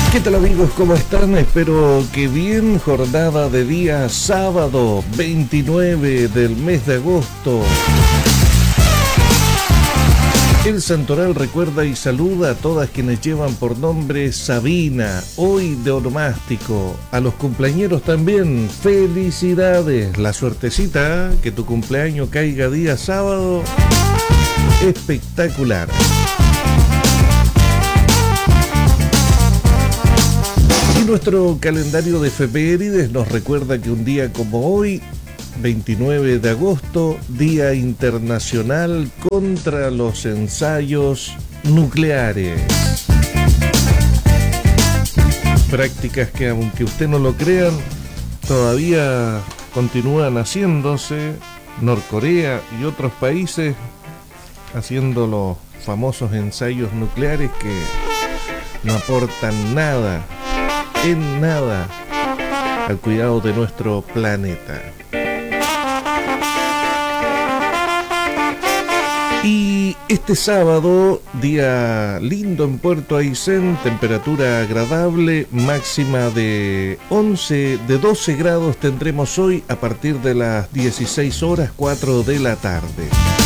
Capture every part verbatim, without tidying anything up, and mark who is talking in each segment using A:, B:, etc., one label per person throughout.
A: ¿Qué tal amigos? ¿Cómo están? Espero que bien. Jornada de día sábado veintinueve del mes de agosto. El Santoral recuerda y saluda a todas quienes llevan por nombre Sabina, hoy de onomástico. A los cumpleañeros también, felicidades. La suertecita, que tu cumpleaños caiga día sábado, espectacular. Nuestro calendario de efemérides nos recuerda que un día como hoy, veintinueve de agosto, Día Internacional contra los Ensayos Nucleares. Prácticas que, aunque usted no lo crean, todavía continúan haciéndose. Norcorea y otros países haciendo los famosos ensayos nucleares que no aportan nada, en nada, al cuidado de nuestro planeta. Y este sábado, día lindo en Puerto Aysén, temperatura agradable, máxima de once, de doce grados tendremos hoy a partir de las dieciséis horas, cuatro de la tarde.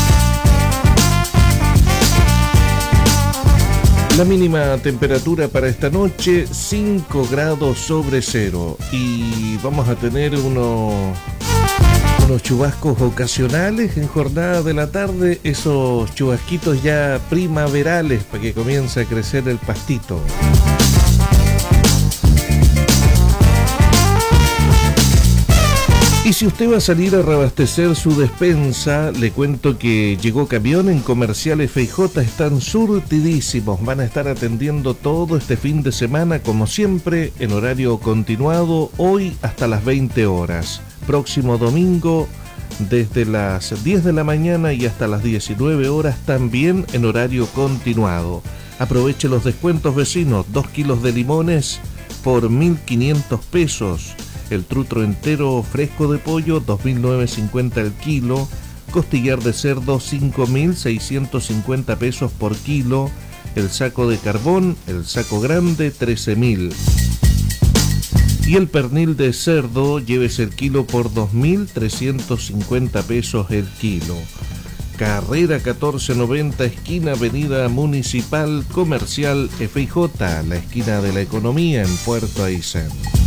A: La mínima temperatura para esta noche, cinco grados sobre cero. Y vamos a tener unos, unos chubascos ocasionales en jornada de la tarde. Esos chubasquitos ya primaverales para que comience a crecer el pastito. Y si usted va a salir a reabastecer su despensa, le cuento que llegó camión en Comerciales F J, están surtidísimos, van a estar atendiendo todo este fin de semana, como siempre, en horario continuado, hoy hasta las veinte horas. Próximo domingo, desde las diez de la mañana y hasta las diecinueve horas, también en horario continuado. Aproveche los descuentos vecinos, dos kilos de limones por mil quinientos pesos. El trutro entero fresco de pollo, dos mil novecientos cincuenta el kilo. Costillar de cerdo, cinco mil seiscientos cincuenta pesos por kilo. El saco de carbón, el saco grande, trece mil. Y el pernil de cerdo, llévese el kilo por dos mil trescientos cincuenta pesos el kilo. Carrera catorce noventa, esquina Avenida Municipal Comercial F I J, la esquina de la economía en Puerto Aysén.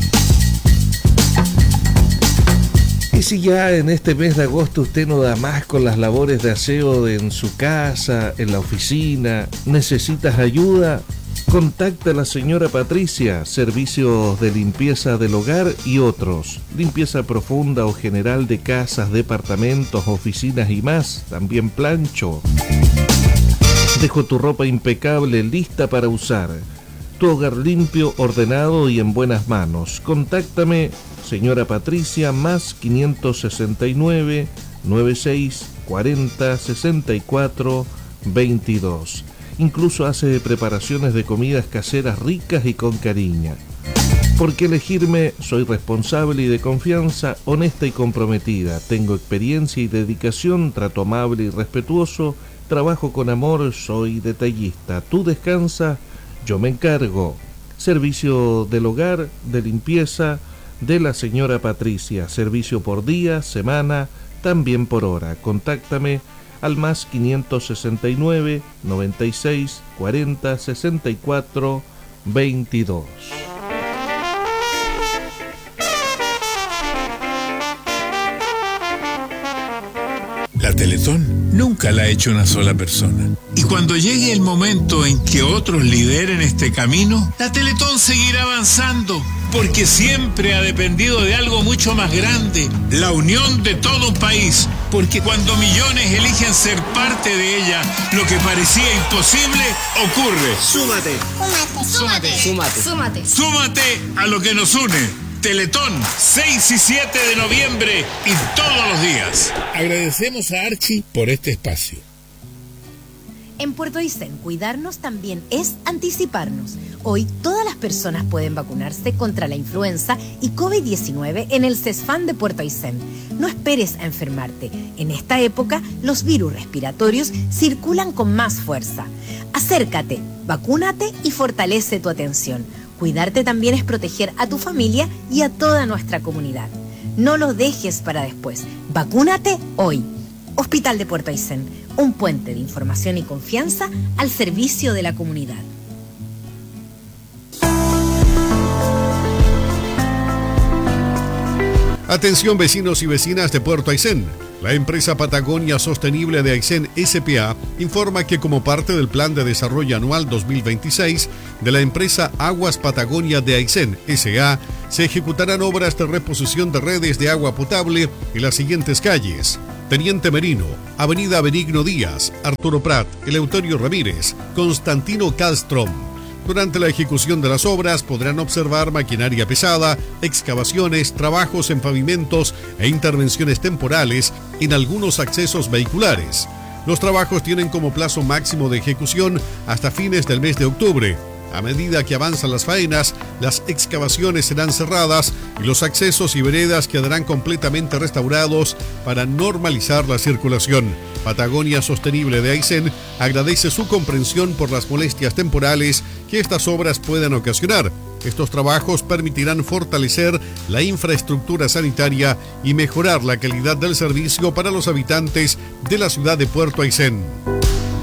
A: Y si ya en este mes de agosto usted no da más con las labores de aseo de en su casa, en la oficina, necesitas ayuda, contacta a la señora Patricia, servicios de limpieza del hogar y otros, limpieza profunda o general de casas, departamentos, oficinas y más, también plancho. Dejo tu ropa impecable, lista para usar, tu hogar limpio, ordenado y en buenas manos. Contáctame, señora Patricia, más quinientos sesenta y nueve, noventa y seis, cuarenta, sesenta y cuatro, veintidós. Incluso hace preparaciones de comidas caseras ricas y con cariño. ¿Por qué elegirme? Soy responsable y de confianza, honesta y comprometida. Tengo experiencia y dedicación, trato amable y respetuoso, trabajo con amor, soy detallista. Tú descansa, yo me encargo. Servicio del hogar, de limpieza, de la señora Patricia. Servicio por día, semana, también por hora. Contáctame al más quinientos sesenta y nueve, noventa y seis, cuarenta, sesenta y cuatro, veintidós.
B: La Teletón nunca la ha hecho una sola persona. Y cuando llegue el momento en que otros lideren este camino, la Teletón seguirá avanzando, porque siempre ha dependido de algo mucho más grande, la unión de todo un país. Porque cuando millones eligen ser parte de ella, lo que parecía imposible ocurre.
C: Súmate.
D: Súmate.
C: Súmate.
D: Súmate.
B: Súmate a lo que nos une. Teletón, seis y siete de noviembre y todos los días. Agradecemos a Archie por este espacio.
D: En Puerto Aysén, cuidarnos también es anticiparnos. Hoy todas las personas pueden vacunarse contra la influenza y COVID diecinueve en el CESFAM de Puerto Aysén. No esperes a enfermarte. En esta época, los virus respiratorios circulan con más fuerza. Acércate, vacúnate y fortalece tu atención. Cuidarte también es proteger a tu familia y a toda nuestra comunidad. No lo dejes para después. Vacúnate hoy. Hospital de Puerto Aysén, un puente de información y confianza al servicio de la comunidad.
C: Atención vecinos y vecinas de Puerto Aysén. La empresa Patagonia Sostenible de Aysén S P A informa que como parte del Plan de Desarrollo Anual dos mil veintiséis de la empresa Aguas Patagonia de Aysén S A, se ejecutarán obras de reposición de redes de agua potable en las siguientes calles: Teniente Merino, Avenida Benigno Díaz, Arturo Prat, Eleuterio Ramírez, Constantino Castrom. Durante la ejecución de las obras podrán observar maquinaria pesada, excavaciones, trabajos en pavimentos e intervenciones temporales en algunos accesos vehiculares. Los trabajos tienen como plazo máximo de ejecución hasta fines del mes de octubre. A medida que avanzan las faenas, las excavaciones serán cerradas y los accesos y veredas quedarán completamente restaurados para normalizar la circulación. Patagonia Sostenible de Aysén agradece su comprensión por las molestias temporales que estas obras puedan ocasionar. Estos trabajos permitirán fortalecer la infraestructura sanitaria y mejorar la calidad del servicio para los habitantes de la ciudad de Puerto Aysén.